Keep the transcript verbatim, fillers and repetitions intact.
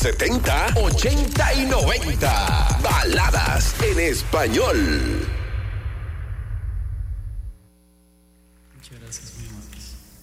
setenta, ochenta y noventa. Baladas en español. Muchas gracias, muy amables.